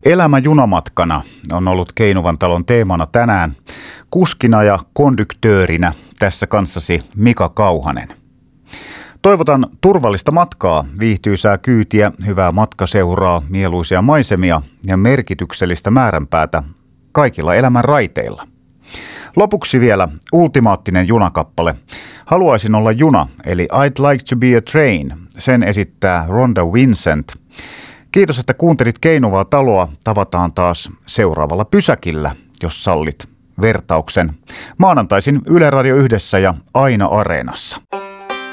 Elämä junamatkana on ollut Keinuvan talon teemana tänään. Kuskina ja konduktöörinä tässä kanssasi Mika Kauhanen. Toivotan turvallista matkaa, viihtyisää kyytiä, hyvää matkaseuraa, mieluisia maisemia ja merkityksellistä määränpäätä kaikilla elämän raiteilla. Lopuksi vielä ultimaattinen junakappale. Haluaisin olla juna, eli I'd like to be a train. Sen esittää Rhonda Vincent. Kiitos, että kuuntelit Keinuvaa taloa. Tavataan taas seuraavalla pysäkillä, jos sallit vertauksen. Maanantaisin Yle Radio 1 ja aina Areenassa.